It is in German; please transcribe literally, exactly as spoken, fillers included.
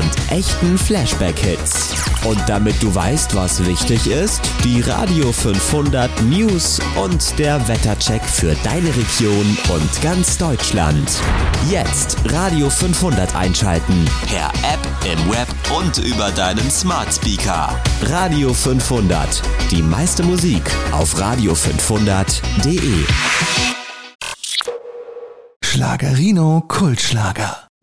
und echten Flashback-Hits. Und damit du weißt, was wichtig ist, die Radio fünfhundert News und der Wettercheck für deine Region und ganz Deutschland. Jetzt Radio fünfhundert einschalten. Per App, im Web und über deinen Smart Speaker. Radio fünfhundert. Die meiste Musik auf radio fünfhundert punkt de. Schlagerino Kultschlager.